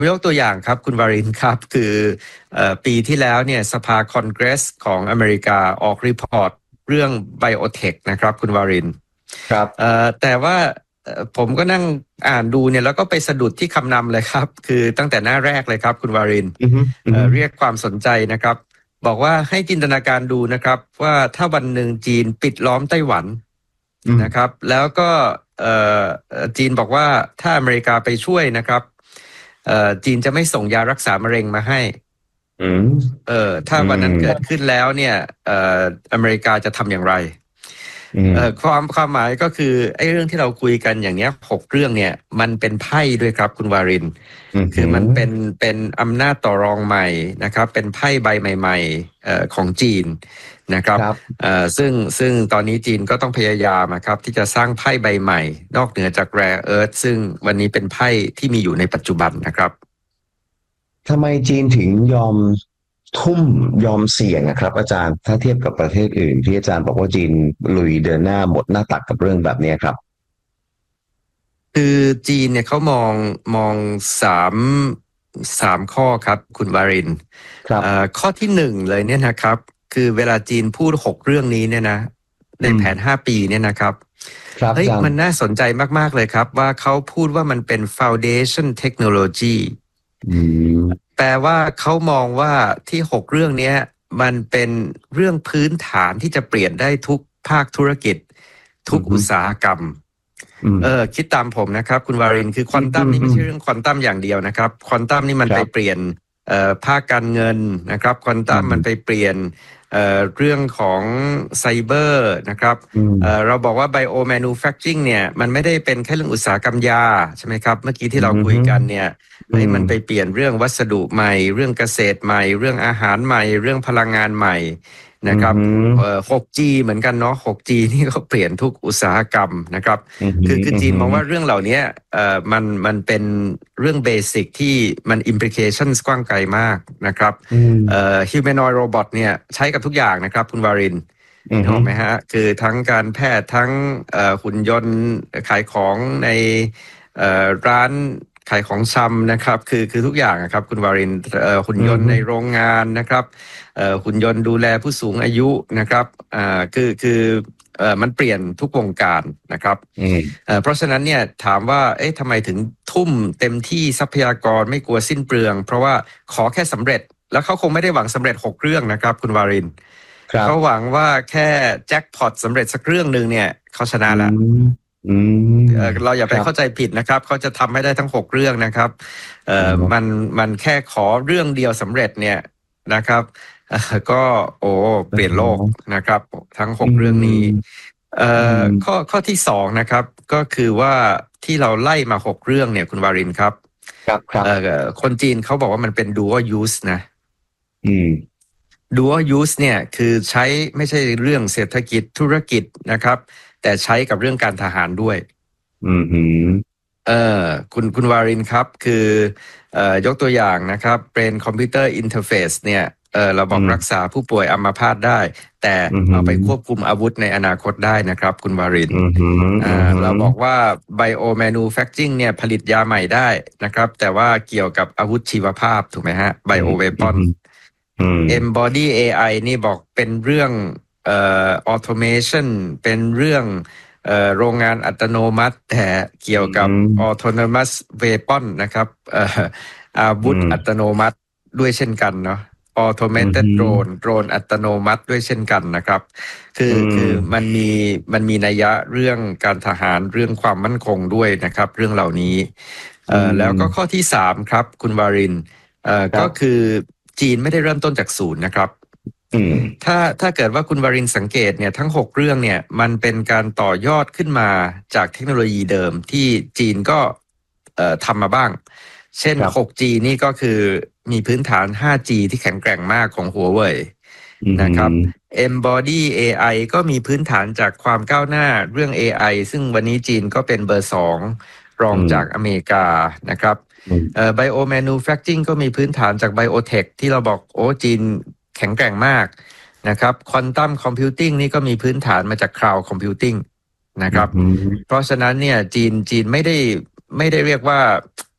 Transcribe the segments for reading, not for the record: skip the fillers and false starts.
ยกตัวอย่างครับคุณวารินครับคือปีที่แล้วเนี่ยสภาคอนเกรสของอเมริกาออกรีพอร์ตเรื่องไบโอเทคนะครับคุณวารินครับแต่ว่าผมก็นั่งอ่านดูเนี่ยแล้วก็ไปสะดุดที่คำนำเลยครับคือตั้งแต่หน้าแรกเลยครับคุณวารินเรียกความสนใจนะครับบอกว่าให้จินตนาการดูนะครับว่าถ้าวันหนึ่งจีนปิดล้อมไต้หวันนะครับแล้วก็จีนบอกว่าถ้าอเมริกาไปช่วยนะครับจีนจะไม่ส่งยารักษามะเร็งมาให้ถ้าวันนั้นเกิดขึ้นแล้วเนี่ยอเมริกาจะทำอย่างไรความหมายก็คือไอ้เรื่องที่เราคุยกันอย่างเนี้ย6เรื่องเนี่ยมันเป็นไพ่ด้วยครับคุณวารินคือมันเป็นอำนาจต่อรองใหม่นะครับเป็นไพ่ใบใหม่ๆของจีนนะครับซึ่งตอนนี้จีนก็ต้องพยายามนะครับที่จะสร้างไพ่ใบใหม่นอกเหนือจาก Rare Earth ซึ่งวันนี้เป็นไพ่ที่มีอยู่ในปัจจุบันนะครับทำไมจีนถึงยอมเสี่ยงนะครับอาจารย์ถ้าเทียบกับประเทศอื่นที่อาจารย์บอกว่าจีนลุยเดินหน้าหมดหน้าตักกับเรื่องแบบนี้ครับคือจีนเนี่ยเขามองสามข้อครับคุณวารินครับข้อที่1เลยเนี่ยนะครับคือเวลาจีนพูด6เรื่องนี้เนี่ยนะในแผน5ปีเนี่ยนะครับเฮ้ยมันน่าสนใจมากๆเลยครับว่าเขาพูดว่ามันเป็น foundation technology แปลว่าเขามองว่าที่6เรื่องนี้มันเป็นเรื่องพื้นฐานที่จะเปลี่ยนได้ทุกภาคธุรกิจทุกอุตสาหกรรมคิดตามผมนะครับคุณวารินคือควอนตัมนี่ไม่ใช่เรื่องควอนตัมอย่างเดียวนะครับควอนตัมนี่มันไปเปลี่ยนภาคการเงินนะครับควอนตัมมันไปเปลี่ยนเรื่องของไซเบอร์นะครับเราบอกว่า bio manufacturing เนี่ยมันไม่ได้เป็นแค่เรื่องอุตสาหกรรมยาใช่ไหมครับเมื่อกี้ที่เราคุยกันเนี่ยมันไปเปลี่ยนเรื่องวัสดุใหม่เรื่องเกษตรใหม่เรื่องอาหารใหม่เรื่องพลังงานใหม่นะครับ6G เหมือนกันเนาะ 6G นี่ก็เปลี่ยนทุกอุตสาหกรรมนะครับคือจีนมองว่าเรื่องเหล่านี้มันเป็นเรื่องเบสิกที่มัน implications กว้างไกลมากนะครับhumanoid robot เนี่ยใช้กับทุกอย่างนะครับคุณวารินถูกไหมฮะคือทั้งการแพทย์ทั้งหุ่นยนต์ขายของในร้านขายของชำนะครับคือทุกอย่างครับคุณวารินหุ่นยนต์ในโรงงานนะครับหุ่นยนต์ดูแลผู้สูงอายุนะครับคือมันเปลี่ยนทุกวงการนะครับเพราะฉะนั้นเนี่ยถามว่าทำไมถึงทุ่มเต็มที่ทรัพยากรไม่กลัวสิ้นเปลืองเพราะว่าขอแค่สำเร็จแล้วเขาคงไม่ได้หวังสำเร็จ6เรื่องนะครับคุณวารินเขาหวังว่าแค่แจ็คพอตสำเร็จสักเรื่องหนึ่งเนี่ยเขาชนะแล้วเราอย่าไปเข้าใจผิดนะครับเขาจะทำให้ได้ทั้ง6เรื่องนะครับมันแค่ขอเรื่องเดียวสำเร็จเนี่ยนะครับก็เปลี่ยนโลกนะครับทั้ง6เรื่องนี้ข้อที่2นะครับก็คือว่าที่เราไล่มา6เรื่องเนี่ยคุณวารินครับคนจีนเขาบอกว่ามันเป็น dual use นะdual use เนี่ยคือใช้ไม่ใช่เรื่องเศรษฐกิจธุรกิจนะครับแต่ใช้กับเรื่องการทหารด้วยคุณวารินครับคือยกตัวอย่างนะครับเป็นคอมพิวเตอร์อินเทอร์เฟซเนี่ยเราบอกรักษาผู้ป่วยอัมพาตได้แต่เอาไปควบคุมอาวุธในอนาคตได้นะครับคุณวารินเราบอกว่า bio manufacturing เนี่ยผลิตยาใหม่ได้นะครับแต่ว่าเกี่ยวกับอาวุธชีวภาพถูกไหมฮะ bio weapon embody AI นี่บอกเป็นเรื่องautomation เป็นเรื่องโรงงานอัตโนมัติแต่เกี่ยวกับ autonomous weapon นะครับอาวุธอัตโนมัติด้วยเช่นกันเนาะ automated drone อัตโนมัติด้วยเช่นกันนะครับคือมันมีนัยยะเรื่องการทหารเรื่องความมั่นคงด้วยนะครับเรื่องเหล่านี้แล้วก็ข้อที่3ครับคุณวารินก็คือจีนไม่ได้เริ่มต้นจากศูนย์นะครับถ้าเกิดว่าคุณวารินสังเกตเนี่ยทั้ง6เรื่องเนี่ยมันเป็นการต่อยอดขึ้นมาจากเทคโนโลยีเดิมที่จีนก็ทำมาบ้างเช่น 6G นี่ก็คือมีพื้นฐาน 5G ที่แข็งแกร่งมากของ Huawei นะครับ Embody AI ก็มีพื้นฐานจากความก้าวหน้าเรื่อง AI ซึ่งวันนี้จีนก็เป็นเบอร์2รองจากอเมริกานะครับBio Manufacturing ก็มีพื้นฐานจาก Biotech ที่เราบอกจีนแข็งแกร่งมากนะครับ Quantum Computing นี่ก็มีพื้นฐานมาจาก Cloud Computing นะครับเพราะฉะนั้นเนี่ยจีนไม่ได้เรียกว่า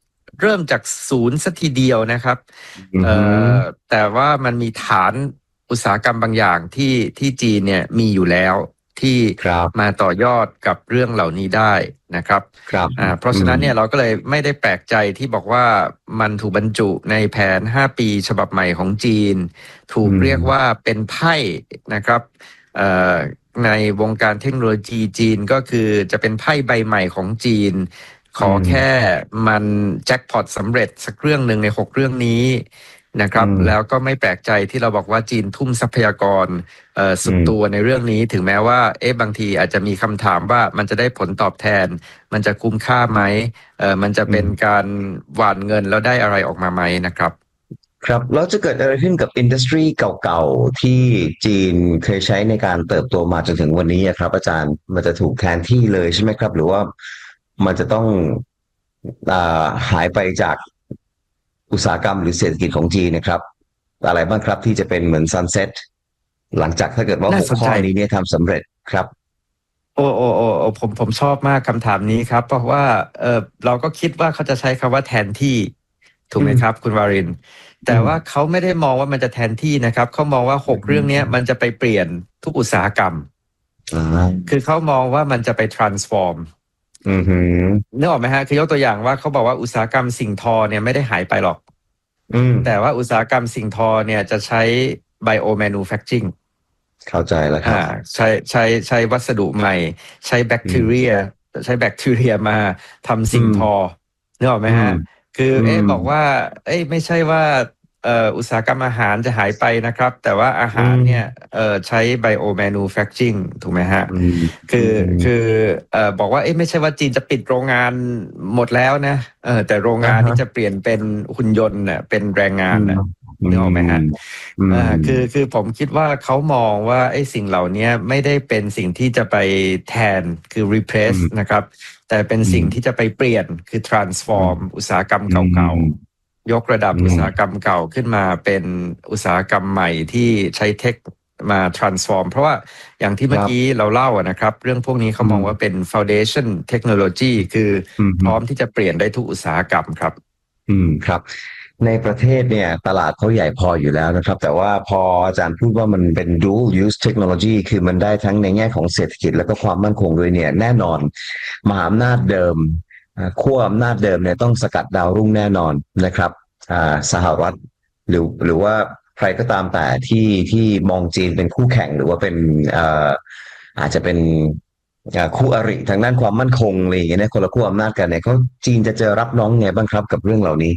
เริ่มจากศูนย์สักทีเดียวนะครับแต่ว่ามันมีฐานอุตสาหกรรมบางอย่างที่จีนเนี่ยมีอยู่แล้วที่มาต่อยอดกับเรื่องเหล่านี้ได้นะครับเพราะฉะนั้นเนี่ยเราก็เลยไม่ได้แปลกใจที่บอกว่ามันถูกบรรจุในแผน5 ปีฉบับใหม่ของจีนถูกเรียกว่าเป็นไพ่นะครับในวงการเทคโนโลยีจีนก็คือจะเป็นไพ่ใบใหม่ของจีนขอแค่มันแจ็คพอตสำเร็จสักเรื่องหนึ่งใน6 เรื่องนี้นะครับแล้วก็ไม่แปลกใจที่เราบอกว่าจีนทุ่มทรัพยากรสุดตัวในเรื่องนี้ถึงแม้ว่าบางทีอาจจะมีคำถามว่ามันจะได้ผลตอบแทนมันจะคุ้มค่าไหมมันจะเป็นการหว่านเงินแล้วได้อะไรออกมาไหมนะครับครับแล้วจะเกิดอะไรขึ้นกับอินดัสทรีเก่าๆที่จีนเคยใช้ในการเติบโตมาจนถึงวันนี้ครับอาจารย์มันจะถูกแทนที่เลยใช่ไหมครับหรือว่ามันจะต้องหายไปจากอุตสาหกรรมหรือเศรษฐกิจของจีนนะครับอะไรบ้างครับที่จะเป็นเหมือนซันเซ็ตหลังจากถ้าเกิดว่า6 ข้อนี้เนี่ยทำสำเร็จครับโอ้ผมชอบมากคำถามนี้ครับเพราะว่าเราก็คิดว่าเขาจะใช้คำว่าแทนที่ถูกไหมครับคุณวารินแต่ว่าเขาไม่ได้มองว่ามันจะแทนที่นะครับเขามองว่า6 เรื่องนี้มันจะไปเปลี่ยนทุกอุตสาหกรรมคือเขามองว่ามันจะไป transform นึกออกไหมฮะคือยกตัวอย่างว่าเขาบอกว่าอุตสาหกรรมสิ่งทอเนี่ยไม่ได้หายไปหรอกแต่ว่าอุตสาหกรรมสิ่งทอเนี่ยจะใช้ bio manufacturing เข้าใจแล้วครับใช้วัสดุใหม่ใช้แบคทีเรียมาทำสิ่งทอนึกออกไหมฮะคือบอกว่าไม่ใช่ว่าอุตสาหกรรมอาหารจะหายไปนะครับแต่ว่าอาหารเนี่ยใช้ bio manufacturing ถูกไหมฮะคือบอกว่าไม่ใช่ว่าจีนจะปิดโรงงานหมดแล้วนะแต่โรงงานนี้จะเปลี่ยนเป็นหุ่นยนต์น่ะเป็นแรงงานน่ะนึกออกไหมฮะคือผมคิดว่าเขามองว่าสิ่งเหล่านี้ไม่ได้เป็นสิ่งที่จะไปแทนคือ replace นะครับแต่เป็นสิ่งที่จะไปเปลี่ยนคือ transform อุตสาหกรรมเก่าๆยกระดับอุตสาหกรรมเก่าขึ้นมาเป็นอุตสาหกรรมใหม่ที่ใช้เทคมา transform เพราะว่าอย่างที่เมื่อกี้เราเล่านะครับเรื่องพวกนี้เขามองว่าเป็น foundation technology คือพร้อมที่จะเปลี่ยนได้ทุกอุตสาหกรรมครับครับในประเทศเนี่ยตลาดเขาใหญ่พออยู่แล้วนะครับแต่ว่าพออาจารย์พูดว่ามันเป็น dual use technology คือมันได้ทั้งในแง่ของเศรษฐกิจแล้วก็ความมั่นคงด้วยเนี่ยแน่นอนมหาอำนาจเดิมขั้วอำนาจเดิมเนี่ยต้องสกัดดาวรุ่งแน่นอนนะครับสหรัฐหรือว่าใครก็ตามแต่ที่มองจีนเป็นคู่แข่งหรือว่าเป็นอาจจะเป็นคู่อริทางด้านความมั่นคงอะไรอย่างเงี้ยคนละขั้วอำนาจกันเนี่ยเขาจีนจะเจอรับน้องไงบ้างครับกับเรื่องเหล่านี้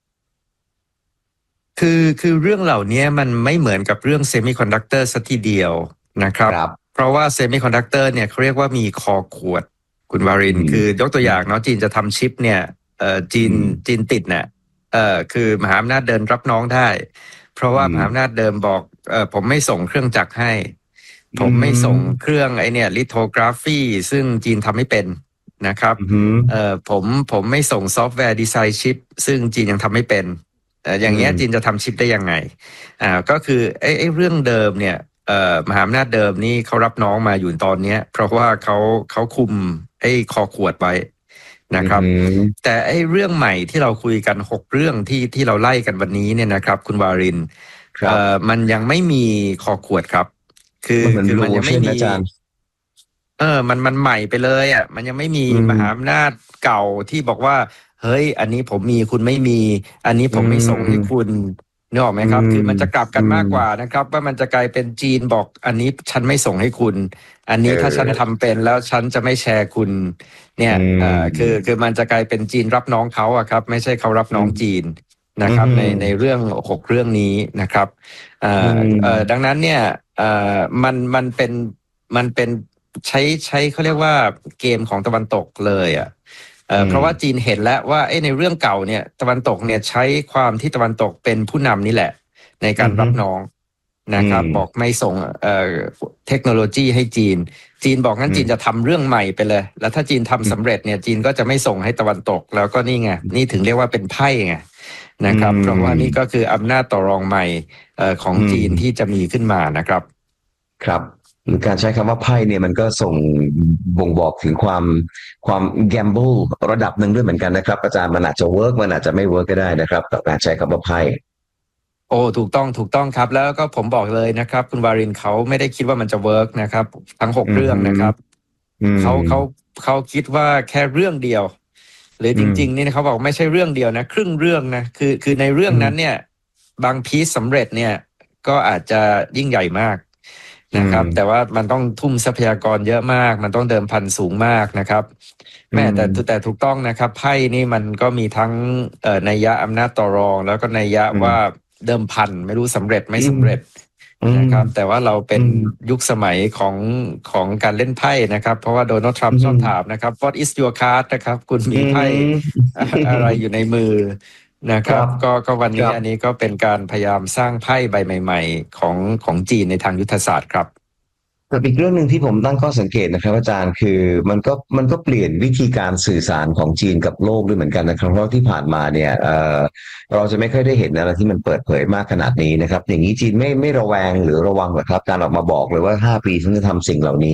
คือเรื่องเหล่านี้มันไม่เหมือนกับเรื่องเซมิคอนดักเตอร์สักทีเดียวนะครับเพราะว่าเซมิคอนดักเตอร์เนี่ยเขาเรียกว่ามีคอขวดคุณวารินคือยกตัวอย่างเนาะจีนจะทำชิปเนี่ยจีนติดเนี่ยคือมหาอำนาจเดินรับน้องได้เพราะว่ามหาอำนาจเดิมบอกผมไม่ส่งเครื่องจักรให้ผมไม่ส่งเครื่องเนี่ยลิโทกราฟีซึ่งจีนทำไม่เป็นนะครับผมไม่ส่งซอฟต์แวร์ดีไซน์ชิปซึ่งจีนยังทำไม่เป็นอย่างเงี้ยจีนจะทำชิปได้ยังไงก็คือเรื่องเดิมเนี่ยมหาอำนาจเดิมนี่เขารับน้องมาอยู่ตอนเนี้ยเพราะว่าเขาคุมคอขวดไว้นะครับแต่เรื่องใหม่ที่เราคุยกัน6 เรื่องที่เราไล่กันวันนี้เนี่ยนะครับคุณวารินมันยังไม่มีคอขวดครับคือมันยังไม่มีมันใหม่ไปเลยมันยังไม่มีมหาอำนาจเก่าที่บอกว่าเฮ้ยอันนี้ผมมีคุณไม่มีอันนี้ผมไม่ส่งให้คุณนึกออกไหมครับคือมันจะกลับกันมากกว่านะครับว่ามันจะกลายเป็นจีนบอกอันนี้ฉันไม่ส่งให้คุณอันนี้ถ้าฉันทำเป็นแล้วฉันจะไม่แชร์คุณเนี่ยคือมันจะกลายเป็นจีนรับน้องเขาครับไม่ใช่เขารับน้องจีนนะครับในเรื่อง6 เรื่องนี้นะครับดังนั้นเนี่ยมันเป็นใช้เขาเรียกว่าเกมของตะวันตกเลยเพราะว่าจีนเห็นแล้วว่าในเรื่องเก่าเนี่ยตะวันตกเนี่ยใช้ความที่ตะวันตกเป็นผู้นำนี่แหละในการรับน้องนะครับบอกไม่ส่งเทคโนโลยีให้จีนบอกงั้นจีนจะทำเรื่องใหม่ไปเลยแล้วถ้าจีนทำสำเร็จเนี่ยจีนก็จะไม่ส่งให้ตะวันตกแล้วก็นี่ไงนี่ถึงเรียกว่าเป็นไพ่ไงนะครับเพราะว่านี่ก็คืออำนาจต่อรองใหม่ของจีนที่จะมีขึ้นมานะครับครับหรือการใช้คำว่าไพ่เนี่ยมันก็ส่งบ่งบอกถึงความแกม b บ e ระดับหนึ่งด้วยเหมือนกันนะครับอาจารย์มันอาจจะเวิร์กมันอาจจะไม่เวิร์กก็ได้นะครับกับการใช้คำว่าไพ่โอ้ถูกต้องถูกต้องครับแล้วก็ผมบอกเลยนะครับคุณวารินเขาไม่ได้คิดว่ามันจะเวิร์กนะครับทั้งหกอืเรื่องนะครับเขามเขาเขาคิดว่าแค่เรื่องเดียวหรือจริงๆนี่เขาบอกไม่ใช่เรื่องเดียวนะครึ่งเรื่องนะคือในเรื่องนั้นเนี่ยบางพีซสำเร็จเนี่ยก็อาจจะยิ่งใหญ่มากนะครับแต่ว่ามันต้องทุ่มทรัพยากรเยอะมากมันต้องเดิมพันสูงมากนะครับแม่แต่ถูกต้องนะครับไพ่นี่มันก็มีทั้งนัยยะอำนาจต่อรองแล้วก็นัยยะว่าเดิมพันไม่รู้สำเร็จไม่สำเร็จนะครับแต่ว่าเราเป็นยุคสมัยของการเล่นไพ่นะครับเพราะว่าโดนัลด์ทรัมป์ชอบถามนะครับ What is your card นะครับคุณมีไพ่อะไรอยู่ในมือนะครับก็วันนี้อันนี้ก็เป็นการพยายามสร้างไพ่ใบใหม่ๆของจีนในทางยุทธศาสตร์ครับแต่อีกเรื่องหนึ่งที่ผมตั้งข้อสังเกตนะครับอาจารย์คือมันก็เปลี่ยนวิธีการสื่อสารของจีนกับโลกด้วยเหมือนกันนะครับเพราะที่ผ่านมาเนี่ยเราจะไม่ค่อยได้เห็นอะไรที่มันเปิดเผยมากขนาดนี้นะครับอย่างนี้จีนไม่ระแวงหรือระวังเหรอครับการออกมาบอกเลยว่า5 ปีฉันจะทำสิ่งเหล่านี้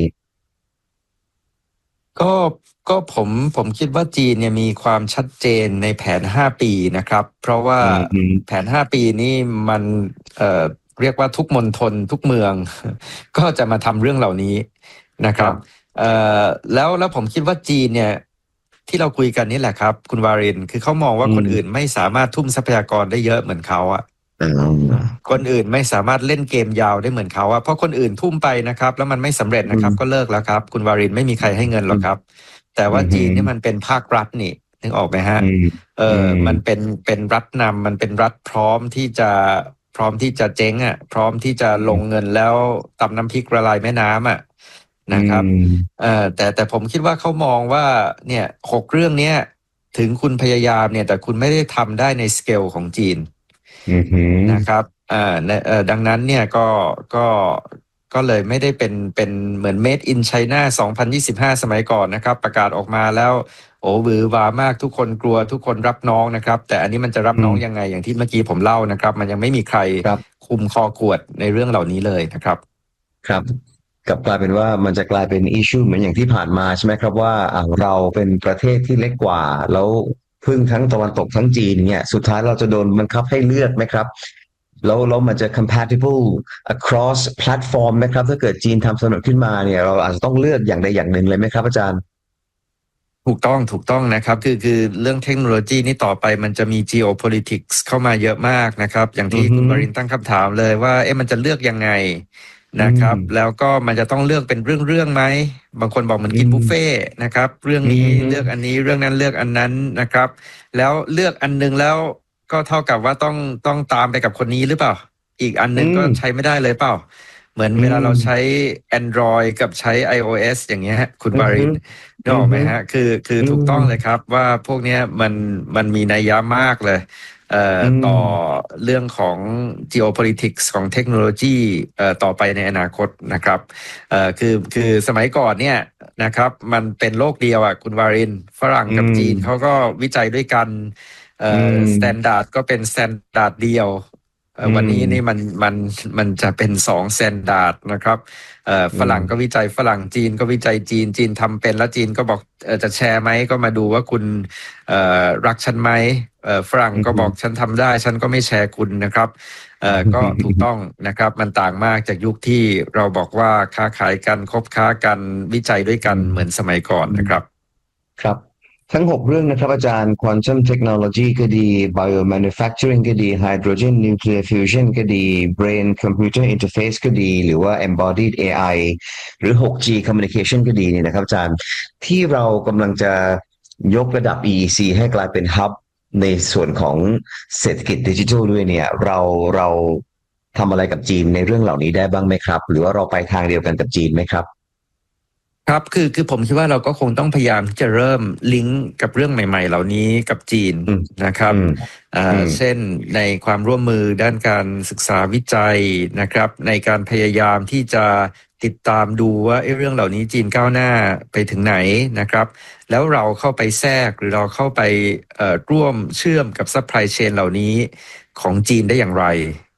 ก็ก็ผมคิดว่าจีนเนี่ยมีความชัดเจนในแผน5 ปีนะครับเพราะว่าแผน5 ปีนี้มันเรียกว่าทุกมณฑลทุกเมืองก็จะมาทำเรื่องเหล่านี้นะครับแล้วผมคิดว่าจีนเนี่ยที่เราคุยกันนี่แหละครับคุณวารินคือเขามองว่าคนอื่นไม่สามารถทุ่มทรัพยากรได้เยอะเหมือนเขาอะคนอื่นไม่สามารถเล่นเกมยาวได้เหมือนเขาอะเพราะคนอื่นทุ่มไปนะครับแล้วมันไม่สำเร็จนะครับก็เลิกแล้วครับคุณวารินไม่มีใครให้เงินหรอกครับแต่ว่าจีนนี่มันเป็นภาครัฐนี่นึกออกไหมฮะมันเป็นรัฐนำมันเป็นรัฐพร้อมที่จะเจ๊งอ่ะพร้อมที่จะลงเงินแล้วตำน้ำพริกละลายแม่น้ำอ่ะนะครับแต่ผมคิดว่าเขามองว่าเนี่ย6 เรื่องเนี้ยถึงคุณพยายามเนี่ยแต่คุณไม่ได้ทำได้ในสเกลของจีนนะครับดังนั้นเนี่ยก็เลยไม่ได้เป็นเหมือน Made in China 2025 สมัยก่อนนะครับประกาศออกมาแล้วโอ้หวือหวามากทุกคนกลัวทุกคนรับน้องนะครับแต่อันนี้มันจะรับน้องยังไงอย่างที่เมื่อกี้ผมเล่านะครับมันยังไม่มีใครคุมคอขวดในเรื่องเหล่านี้เลยนะครับครับกลับกลายเป็นว่ามันจะกลายเป็นอิชชูเหมือนอย่างที่ผ่านมาใช่ไหมครับว่าเราเป็นประเทศที่เล็กกว่าแล้วพึ่งทั้งตะวันตกทั้งจีนเนี่ยสุดท้ายเราจะโดนบังคับให้เลือกไหมครับแล้วมันจะ compatible across platform ไหมครับถ้าเกิดจีนทำสนุกขึ้นมาเนี่ยเราอาจจะต้องเลือกอย่างใดอย่างหนึ่งเลยไหมครับอาจารย์ถูกต้องนะครับคือเรื่องเทคโนโลยีนี่ต่อไปมันจะมี geopolitics เข้ามาเยอะมากนะครับอย่างที่คุณบรินตั้งคำถามเลยว่ามันจะเลือกยังไงนะครับแล้วก็มันจะต้องเลือกเป็นเรื่องไหมบางคนบอกมันกินบุฟเฟ่นะครับเรื่องนี้เลือกอันนี้เรื่องนั้นเลือกอันนั้นนะครับแล้วเลือกอันนึงแล้วก็เท่ากับว่าต้องตามไปกับคนนี้หรือเปล่าอีกอันนึงก็ใช้ไม่ได้เลยเปล่าเหมือนเวลาเราใช้ Android กับใช้ iOS อย่างเงี้ยคุณบารินนึกออกไหมฮะคือถูกต้องเลยครับว่าพวกเนี้ยมันมีนัยยะมากเลยต่อเรื่องของ geopolitics ของเทคโนโลยีต่อไปในอนาคตนะครับคือสมัยก่อนเนี่ยนะครับมันเป็นโลกเดียวอ่ะคุณวารินฝรั่งกับจีนเขาก็วิจัยด้วยกันสแตนดาร์ดก็เป็นสแตนดาร์ดเดียววันนี้นี่มันจะเป็น2 สแตนดาร์ดนะครับฝรั่งก็วิจัยฝรั่งจีนก็วิจัยจีนทำเป็นแล้วจีนก็บอกจะแชร์ไหมก็มาดูว่าคุณรักฉันไหมฝรั่งก็บอกฉันทำได้ฉันก็ไม่แชร์คุณนะครับก็ถูกต้องนะครับมันต่างมากจากยุคที่เราบอกว่าค้าขายกันคบค้ากันวิจัยด้วยกันเหมือนสมัยก่อนนะครับครับทั้ง6 เรื่องนะครับอาจารย์ Quantum Technology ก็ดี Biomanufacturing ก็ดี Hydrogen Nuclear Fusion ก็ดี Brain Computer Interface ก็ดีหรือว่า Embodied AI หรือ 6G Communication ก็ดีเนี่ยนะครับอาจารย์ที่เรากำลังจะยกระดับ EEC ให้กลายเป็น Hub ในส่วนของเศรษฐกิจดิจิทัลด้วยเนี่ยเราทำอะไรกับจีนในเรื่องเหล่านี้ได้บ้างไหมครับหรือว่าเราไปทางเดียวกันกับจีนไหมครับครับคือผมคิดว่าเราก็คงต้องพยายามที่จะเริ่มลิงก์กับเรื่องใหม่ๆเหล่านี้กับจีนนะครับเช่นในความร่วมมือด้านการศึกษาวิจัยนะครับในการพยายามที่จะติดตามดูว่าเรื่องเหล่านี้จีนก้าวหน้าไปถึงไหนนะครับแล้วเราเข้าไปแทรกหรือเราเข้าไปร่วมเชื่อมกับซัพพลายเชนเหล่านี้ของจีนได้อย่างไร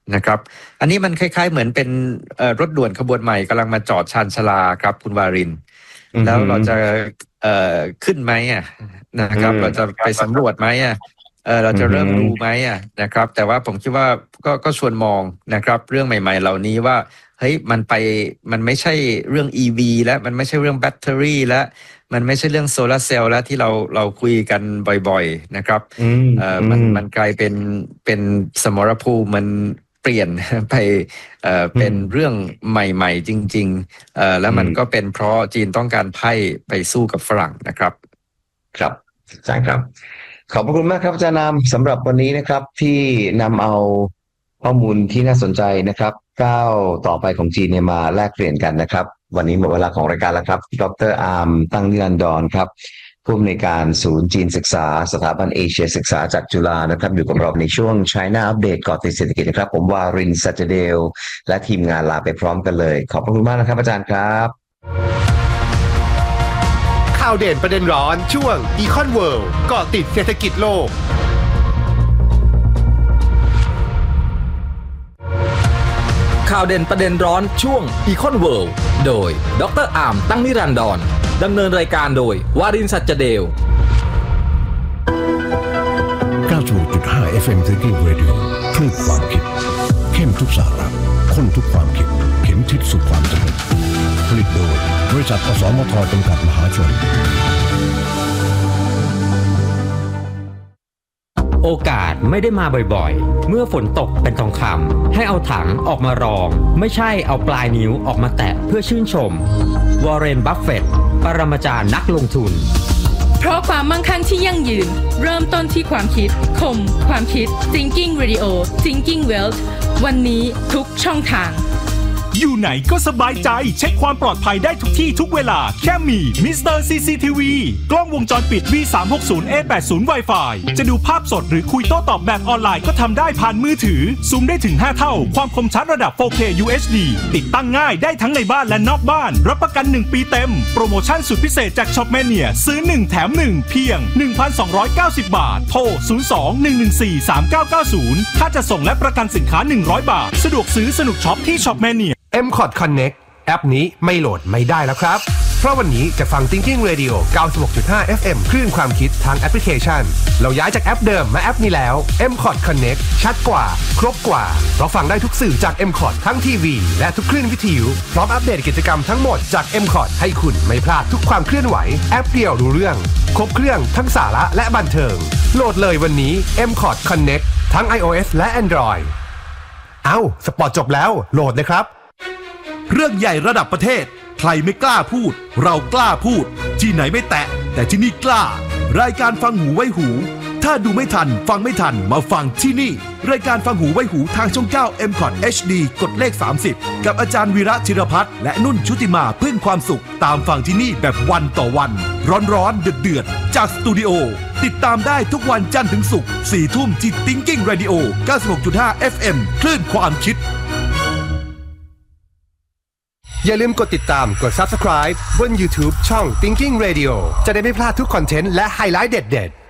นะครับอันนี้มันคล้ายๆเหมือนเป็นรถด่วนขบวนใหม่กำลังมาจอดชานชาลาครับคุณวารินแล้วเราจะขึ้นไหมนะครับเราจะไปสำรวจไหมเราจะเริ่มดูไหมนะครับแต่ว่าผมคิดว่าก็ชวนมองนะครับเรื่องใหม่ๆเหล่านี้ว่าเฮ้ยมันไม่ใช่เรื่อง EV แล้วมันไม่ใช่เรื่องแบตเตอรี่แล้วมันไม่ใช่เรื่องโซลาร์เซลล์แล้วที่เราคุยกันบ่อยๆนะครับมันกลายเป็นสมรภูมิมันเปลี่ยนไปเป็นเรื่องใหม่ๆจริงๆแล้วมันก็เป็นเพราะจีนต้องการไพ่ไปสู้กับฝรั่งนะครับครับอาจารย์ครับขอบพระคุณมากครับอาจารย์นำสำหรับวันนี้นะครับที่นำเอาข้อมูลที่น่าสนใจนะครับก้าวต่อไปของจีนเนี่ยมาแลกเปลี่ยนกันนะครับวันนี้หมดเวลาของรายการแล้วครับดร.อาร์มตั้งนิรันดรครับผู้อำนวยการศูนย์จีนศึกษาสถาบันเอเชียศึกษาจากจุฬานะครับอยู่กับเราในช่วง China Update ก่อติดเศรษฐกิจนะครับผมวาริน สัจเดลและทีมงานลาไปพร้อมกันเลยขอบพระคุณมากนะครับอาจารย์ครับข่าวเด่นประเด็นร้อนช่วง Econ World เกาะติดเศรษฐกิจโลกข่าวเด่นประเด็นร้อนช่วง Econ World โดยดร.อาร์มตั้งนิรันดรดำเนินรายการโดยวาริน สัจเดล 96.5 FM Thinking Radio คลื่นความคิดเข้มทุกสาระข้นทุกความคิดเข็มทิศสู่ความสำเร็จผลิตโดยบริษัทอสมทจำกัดมหาชนโอกาสไม่ได้มาบ่อยๆเมื่อฝนตกเป็นทองคำให้เอาถังออกมารองไม่ใช่เอาปลายนิ้วออกมาแตะเพื่อชื่นชมวอร์เรน บัฟเฟตต์ปรมาจารย์นักลงทุนเพราะความมั่งคั่งที่ยั่งยืนเริ่มต้นที่ความคิดคมความคิด Thinking Radio Thinking Wealth วันนี้ทุกช่องทางอยู่ไหนก็สบายใจเช็คความปลอดภัยได้ทุกที่ทุกเวลาแค่มี Mr. CCTV กล้องวงจรปิด V360A80 Wi-Fi จะดูภาพสดหรือคุยโต้ตอบแบบออนไลน์ก็ทำได้ผ่านมือถือซูมได้ถึง5เท่าความคมชัดระดับ 4K UHD ติดตั้งง่ายได้ทั้งในบ้านและนอกบ้านรับประกัน1ปีเต็มโปรโมชั่นสุดพิเศษจาก Shopmania ซื้อ1แถม1เพียง 1,290 บาทโทร 02-114-3990 ค่าจะส่งและประกันสินค้า100 บาทสะดวกซื้อสนุกช็อปที่ Shopmania MCOT Connect แอปนี้ไม่โหลดไม่ได้แล้วครับเพราะวันนี้จะฟัง Thinking Radio 96.5 FM คลื่นความคิดทางแอปพลิเคชันเราย้ายจากแอปเดิมมาแอปนี้แล้ว MCOT Connect ชัดกว่าครบกว่าเราฟังได้ทุกสื่อจาก MCOT ทั้งทีวีและทุกคลื่นวิทยุพร้อมอัปเดตกิจกรรมทั้งหมดจาก MCOT ให้คุณไม่พลาดทุกความเคลื่อนไหวแอปเดียวรู้เรื่องครบเครื่องทั้งสาระและบันเทิงโหลดเลยวันนี้ MCOT Connect ทั้ง iOS และ Android สปอร์ตจบแล้วโหลดเลยครับเรื่องใหญ่ระดับประเทศใครไม่กล้าพูดเรากล้าพูดที่ไหนไม่แตะแต่ที่นี่กล้ารายการฟังหูไว้หูถ้าดูไม่ทันฟังไม่ทันมาฟังที่นี่รายการฟังหูไว้หูทางช่อง 9 MCOT HD กดเลข30กับอาจารย์วีระธิรพัฒน์และนุ่นชุติมาพึ่งความสุขตามฟังที่นี่แบบวันต่อวันร้อนๆเดือดๆจากสตูดิโอติดตามได้ทุกวันจันทร์ถึงศุกร์ 4 ทุ่มที่ Thinking Radio 96.5 FM คลื่นความคิดอย่าลืมกดติดตามกด Subscribe บน YouTube ช่อง Thinking Radio จะได้ไม่พลาดทุกคอนเทนต์และไฮไลท์เด็ดๆ